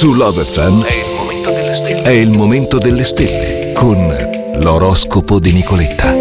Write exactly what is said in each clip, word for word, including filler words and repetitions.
Su Love F M è il momento delle stelle. È il momento delle stelle con l'oroscopo di Nicoletta.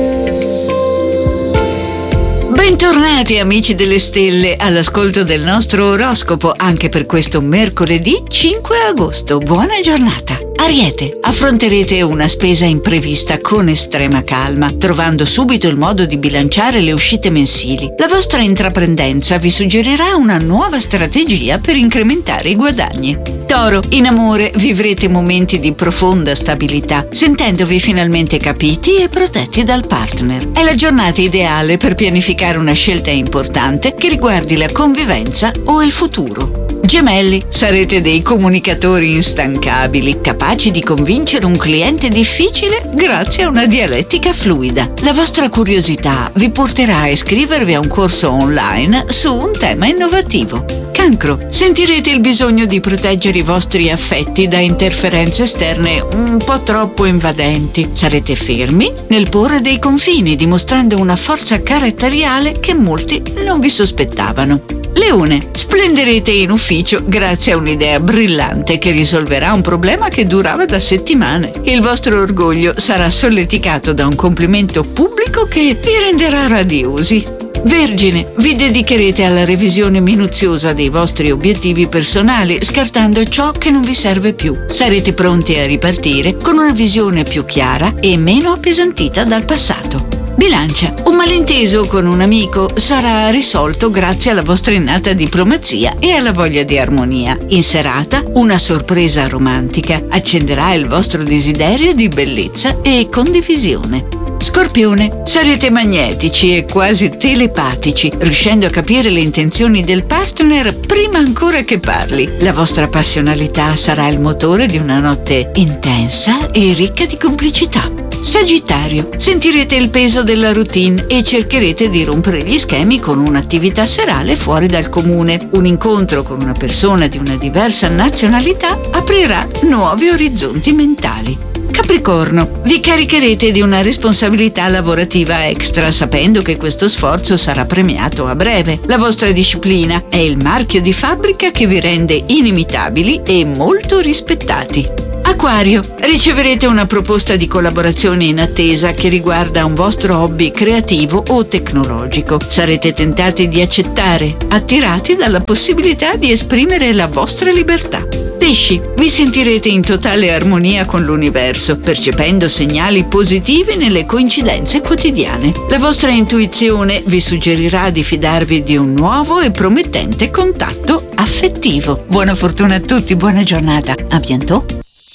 Bentornati amici delle stelle all'ascolto del nostro oroscopo anche per questo mercoledì cinque agosto. Buona giornata. Ariete, affronterete una spesa imprevista con estrema calma, trovando subito il modo di bilanciare le uscite mensili. La vostra intraprendenza vi suggerirà una nuova strategia per incrementare i guadagni. Toro, in amore vivrete momenti di profonda stabilità, sentendovi finalmente capiti e protetti dal partner. È la giornata ideale per pianificare una scelta importante che riguardi la convivenza o il futuro. Gemelli, sarete dei comunicatori instancabili, capaci di convincere un cliente difficile grazie a una dialettica fluida. La vostra curiosità vi porterà a iscrivervi a un corso online su un tema innovativo. Cancro, sentirete il bisogno di proteggere i vostri affetti da interferenze esterne un po' troppo invadenti. Sarete fermi nel porre dei confini, dimostrando una forza caratteriale che molti non vi sospettavano. Leone, splenderete in ufficio grazie a un'idea brillante che risolverà un problema che durava da settimane. Il vostro orgoglio sarà solleticato da un complimento pubblico che vi renderà radiosi. Vergine, vi dedicherete alla revisione minuziosa dei vostri obiettivi personali, scartando ciò che non vi serve più. Sarete pronti a ripartire con una visione più chiara e meno appesantita dal passato. Bilancia, un malinteso con un amico sarà risolto grazie alla vostra innata diplomazia e alla voglia di armonia. In serata, una sorpresa romantica accenderà il vostro desiderio di bellezza e condivisione. Scorpione, sarete magnetici e quasi telepatici, riuscendo a capire le intenzioni del partner prima ancora che parli. La vostra passionalità sarà il motore di una notte intensa e ricca di complicità. Sagittario, sentirete il peso della routine e cercherete di rompere gli schemi con un'attività serale fuori dal comune. Un incontro con una persona di una diversa nazionalità aprirà nuovi orizzonti mentali. Capricorno, vi caricherete di una responsabilità lavorativa extra, sapendo che questo sforzo sarà premiato a breve. La vostra disciplina è il marchio di fabbrica che vi rende inimitabili e molto rispettati. Acquario, riceverete una proposta di collaborazione in attesa che riguarda un vostro hobby creativo o tecnologico. Sarete tentati di accettare, attirati dalla possibilità di esprimere la vostra libertà. Pesci, vi sentirete in totale armonia con l'universo, percependo segnali positivi nelle coincidenze quotidiane. La vostra intuizione vi suggerirà di fidarvi di un nuovo e promettente contatto affettivo. Buona fortuna a tutti, buona giornata. A bientôt.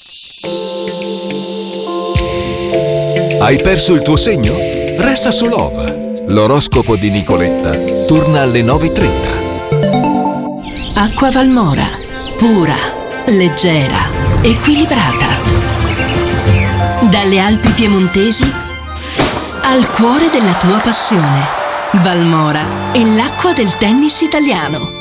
Hai perso il tuo segno? Resta su Love. L'oroscopo di Nicoletta torna alle nove e trenta. Acqua Valmora, pura, leggera, equilibrata. Dalle Alpi piemontesi al cuore della tua passione. Valmora è l'acqua del tennis italiano.